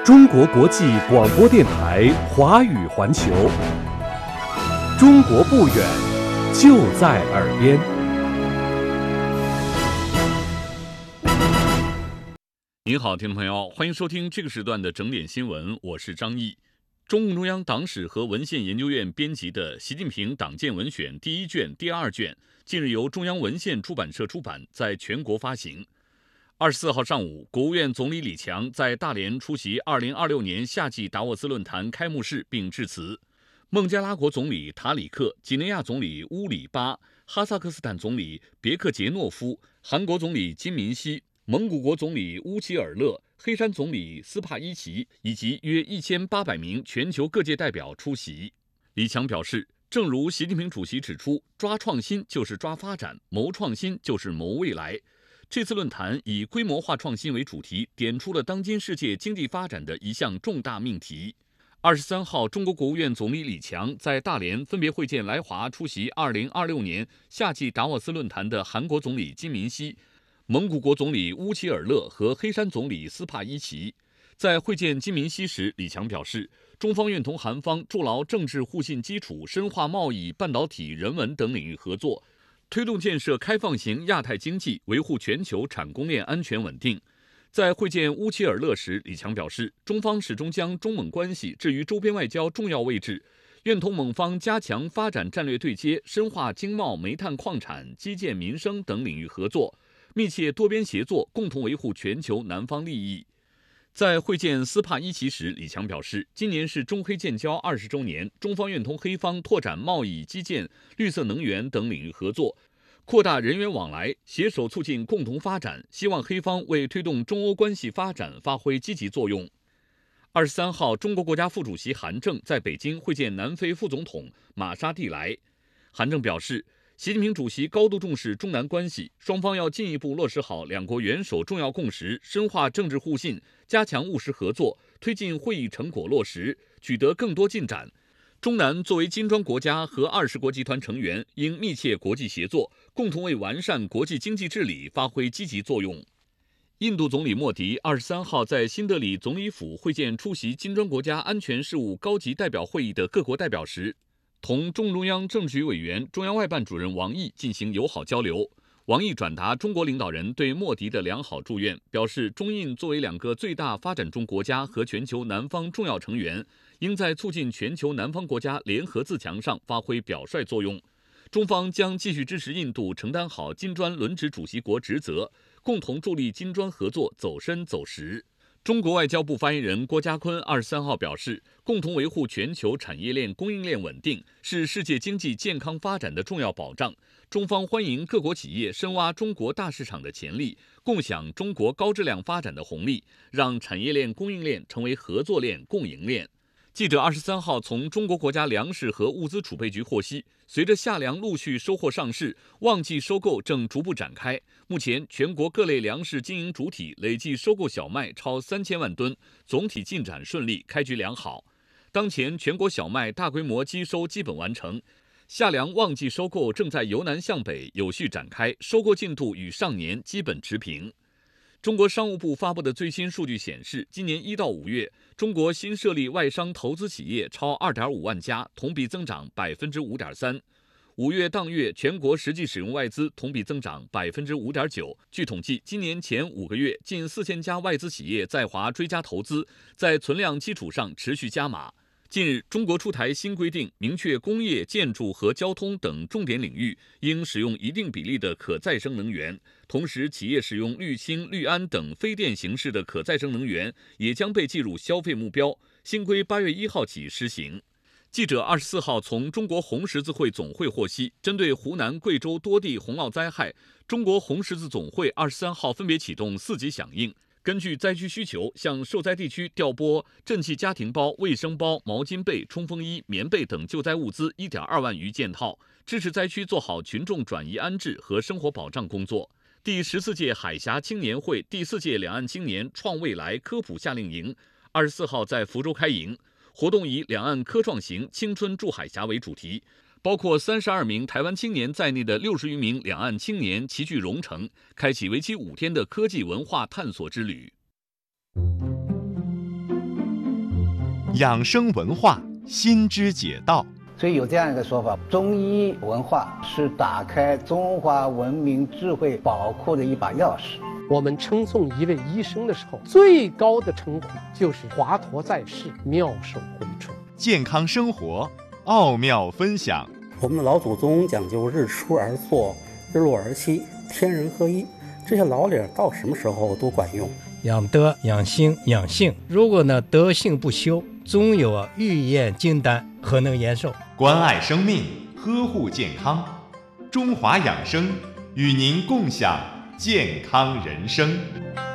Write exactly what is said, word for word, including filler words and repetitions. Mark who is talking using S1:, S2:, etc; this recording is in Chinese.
S1: 中国国际广播电台华语环球，中国不远，就在耳边。
S2: 您好，听众朋友，欢迎收听这个时段的整点新闻，我是张毅。中共中央党史和文献研究院编辑的《习近平党建文选》第一卷、第二卷，近日由中央文献出版社出版，在全国发行。二十四号上午，国务院总理李强在大连出席二零二六年夏季达沃斯论坛开幕式并致辞。孟加拉国总理塔里克、几内亚总理乌里巴、哈萨克斯坦总理别克杰诺夫、韩国总理金民希、蒙古国总理乌齐尔勒、黑山总理斯帕伊奇以及约一千八百名全球各界代表出席。李强表示，正如习近平主席指出，抓创新就是抓发展，谋创新就是谋未来。这次论坛以规模化创新为主题，点出了当今世界经济发展的一项重大命题。二十三号，中国国务院总理李强在大连分别会见来华出席二零二六年夏季达沃斯论坛的韩国总理金民希、蒙古国总理乌齐尔勒和黑山总理斯帕伊奇。在会见金民希时，李强表示，中方愿同韩方筑牢政治互信基础，深化贸易、半导体、人文等领域合作，推动建设开放型亚太经济，维护全球产供链安全稳定。在会见乌齐尔勒时，李强表示，中方始终将中蒙关系置于周边外交重要位置，愿同蒙方加强发展战略对接，深化经贸、煤炭、矿产、基建、民生等领域合作，密切多边协作，共同维护全球南方利益。在会见斯帕伊奇时，李强表示，今年是中黑建交二十周年，中方愿同黑方拓展贸易、基建、绿色能源等领域合作，扩大人员往来，携手促进共同发展，希望黑方为推动中欧关系发展发挥积极作用。二十三号，中国国家副主席韩正在北京会见南非副总统马沙蒂莱。韩正表示，习近平主席高度重视中南关系，双方要进一步落实好两国元首重要共识，深化政治互信，加强务实合作，推进会议成果落实，取得更多进展。中南作为金砖国家和二十国集团成员，应密切国际协作，共同为完善国际经济治理发挥积极作用。印度总理莫迪二十三号在新德里总理府会见出席金砖国家安全事务高级代表会议的各国代表时，同中中央政治局委员、中央外办主任王毅进行友好交流。王毅转达中国领导人对莫迪的良好祝愿，表示中印作为两个最大发展中国家和全球南方重要成员，应在促进全球南方国家联合自强上发挥表率作用。中方将继续支持印度承担好金砖轮值主席国职责，共同助力金砖合作走深走实。中国外交部发言人郭家坤二十三号表示，共同维护全球产业链供应链稳定，是世界经济健康发展的重要保障。中方欢迎各国企业深挖中国大市场的潜力，共享中国高质量发展的红利，让产业链供应链成为合作链、共赢链。记者二十三号从中国国家粮食和物资储备局获悉，随着夏粮陆续收获上市，旺季收购正逐步展开。目前，全国各类粮食经营主体累计收购小麦超三千万吨，总体进展顺利，开局良好。当前，全国小麦大规模机收基本完成，夏粮旺季收购正在由南向北有序展开，收购进度与上年基本持平。中国商务部发布的最新数据显示，今年一到五月，中国新设立外商投资企业超二点五万家，同比增长百分之五点三。五月当月，全国实际使用外资同比增长百分之五点九。据统计，今年前五个月，近四千家外资企业在华追加投资，在存量基础上持续加码。近日，中国出台新规定，明确工业、建筑和交通等重点领域应使用一定比例的可再生能源，同时企业使用氯氢、氯铵等非电形式的可再生能源也将被计入消费目标。新规八月一号起施行。记者二十四号从中国红十字会总会获悉，针对湖南、贵州多地洪涝灾害，中国红十字总会二十三号分别启动四级响应，根据灾区需求，向受灾地区调拨赈济家庭包、卫生包、毛巾被、冲锋衣、棉被等救灾物资一点二万余件套，支持灾区做好群众转移安置和生活保障工作。第十四届海峡青年会第四届两岸青年创未来科普夏令营二十四号在福州开营。活动以两岸科创行青春筑海峡为主题，包括三十二名台湾青年在内的六十余名两岸青年齐聚蓉城，开启为期五天的科技文化探索之旅。
S3: 养生文化新知解道。
S4: 所以有这样一个说法，中医文化是打开中华文明智慧宝库的一把钥匙。
S5: 我们称颂一位医生的时候，最高的称呼就是华佗在世，妙手回春。
S3: 健康生活奥妙分享。
S6: 我们的老祖宗讲究日出而作，日落而息，天人合一，这些老理到什么时候都管用。
S7: 养德、养心、养性，如果呢德性不修，终有欲咽金丹，何能延寿？
S3: 关爱生命，呵护健康，中华养生与您共享健康人生。